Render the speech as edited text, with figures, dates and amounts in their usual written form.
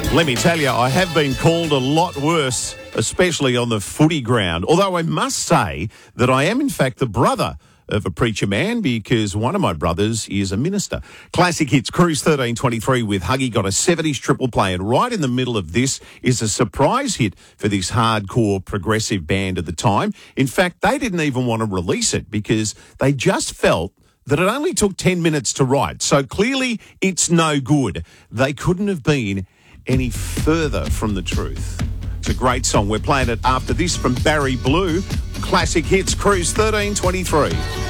Let me tell you, I have been called a lot worse, especially on the footy ground. Although I must say that I am, in fact, the brother of a preacher man because one of my brothers is a minister. Classic Hits, Cruise 1323 with Huggy got a 70s triple play, and right in the middle of this is a surprise hit for this hardcore progressive band at the time. In fact, they didn't even want to release it because they just felt that it only took 10 minutes to write. So clearly it's no good. They couldn't have been any further from the truth. It's a great song. We're playing it after this from Barry Blue. Classic Hits, Cruise 1323.